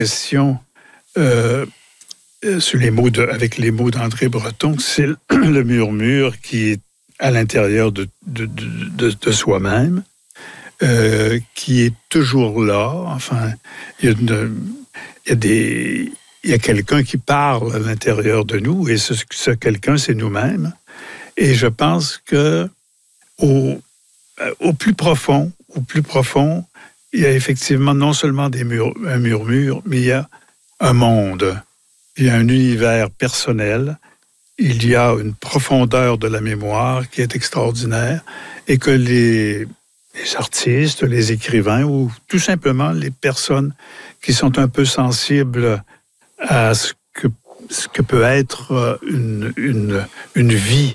question avec les mots d'André Breton, c'est le murmure qui est à l'intérieur de soi-même, qui est toujours là. Enfin, il y a quelqu'un qui parle à l'intérieur de nous, et ce quelqu'un, c'est nous-mêmes. Et je pense que au plus profond, il y a effectivement non seulement un murmure, mais il y a un monde, il y a un univers personnel, il y a une profondeur de la mémoire qui est extraordinaire, et que les artistes, les écrivains, ou tout simplement les personnes qui sont un peu sensibles à ce que peut être une vie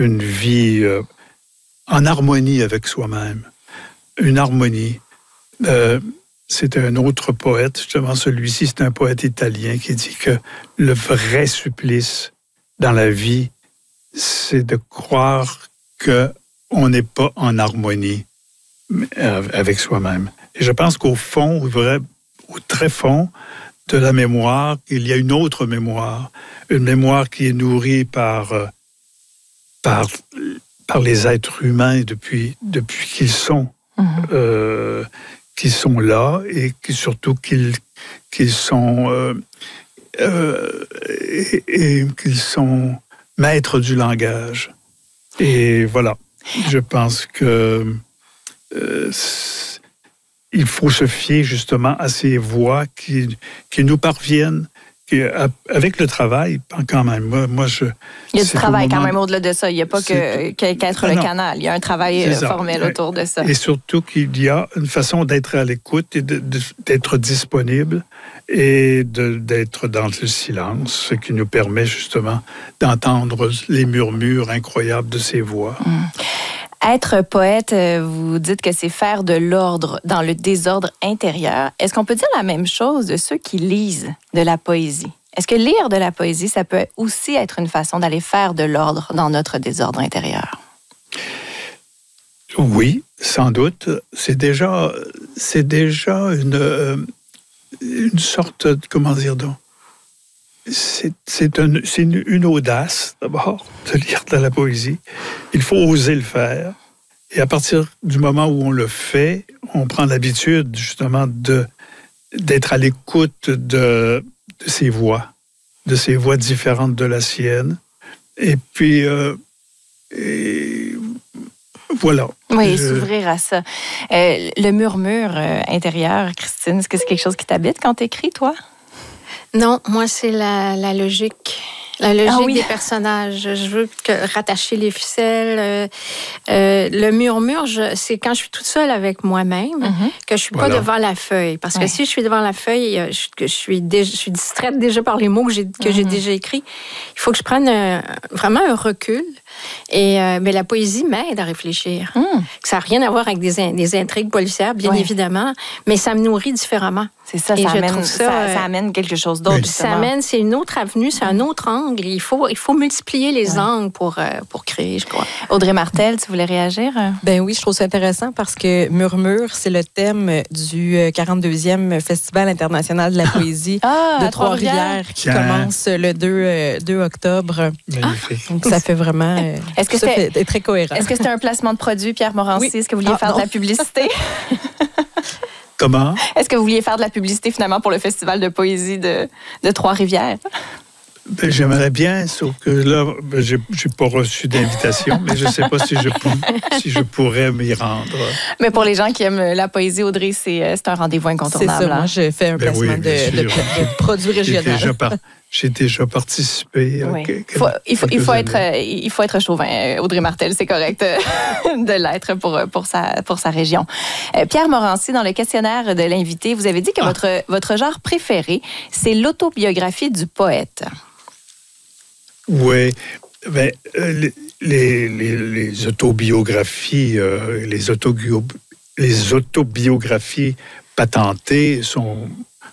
en harmonie avec soi-même. Une harmonie. C'est un autre poète, justement celui-ci, c'est un poète italien qui dit que le vrai supplice dans la vie, c'est de croire qu'on n'est pas en harmonie avec soi-même. Et je pense qu'au fond, au très fond de la mémoire, il y a une autre mémoire, une mémoire qui est nourrie par les êtres humains depuis qu'ils sont là, et surtout qu'ils sont maîtres du langage. Et voilà, je pense que il faut se fier justement à ces voix qui nous parviennent. Avec le travail, quand même. Il y a du travail quand même au-delà de ça. Il n'y a pas qu'être le canal. Il y a un travail formel autour de ça. Et surtout qu'il y a une façon d'être à l'écoute et d'être disponible et d'être dans le silence, ce qui nous permet justement d'entendre les murmures incroyables de ces voix. Être poète, vous dites que c'est faire de l'ordre dans le désordre intérieur. Est-ce qu'on peut dire la même chose de ceux qui lisent de la poésie? Est-ce que lire de la poésie, ça peut aussi être une façon d'aller faire de l'ordre dans notre désordre intérieur? Oui, sans doute. C'est déjà une sorte de... Comment dire donc? C'est une audace, d'abord, de lire de la poésie. Il faut oser le faire. Et à partir du moment où on le fait, on prend l'habitude, justement, d'être à l'écoute de ses voix différentes de la sienne. Et puis, voilà. Oui, s'ouvrir à ça. Le murmure intérieur, Christine, est-ce que c'est quelque chose qui t'habite quand t'écris, toi? Non, moi, c'est la logique. La logique des personnages. Je veux rattacher les ficelles. Le murmure, c'est quand je suis toute seule avec moi-même, que je suis pas devant la feuille. Parce que si je suis devant la feuille, je suis distraite déjà par les mots que j'ai déjà écrits. Il faut que je prenne vraiment un recul. Et mais la poésie m'aide à réfléchir. Ça n'a rien à voir avec des intrigues policières, bien évidemment, mais ça me nourrit différemment. C'est ça, ça amène quelque chose d'autre. C'est une autre avenue, c'est un autre angle. Il faut multiplier les angles pour créer, je crois. Audrey Martel, tu voulais réagir? Ben oui, je trouve ça intéressant parce que Murmure, c'est le thème du 42e Festival international de la poésie de Trois-Rivières qui commence le 2 octobre. Magnifique. Donc ça fait vraiment... Est-ce que c'est très cohérent. Est-ce que c'était un placement de produit, Pierre Morancy? Oui. Est-ce que vous vouliez faire de la publicité? Comment? Est-ce que vous vouliez faire de la publicité, finalement, pour le Festival de poésie de Trois-Rivières? Ben, j'aimerais bien, sauf que là, j'ai pas reçu d'invitation, mais je ne sais pas si je pourrais m'y rendre. Mais pour les gens qui aiment la poésie, Audrey, c'est un rendez-vous incontournable. C'est ça, moi, j'ai fait un placement de produits régionaux. J'ai déjà participé. Oui. Il faut être chauvin, Audrey Martel, c'est correct de l'être pour sa région. Pierre Morancy, dans le questionnaire de l'invité, vous avez dit que votre genre préféré, c'est l'autobiographie du poète. Oui, ben, les autobiographies, les autobiographies patentées sont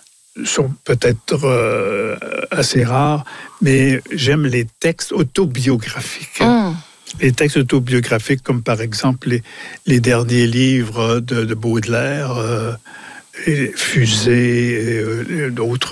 peut-être assez rares, mais j'aime les textes autobiographiques. Les textes autobiographiques, comme par exemple les derniers livres de Baudelaire, Fusée, d'autres.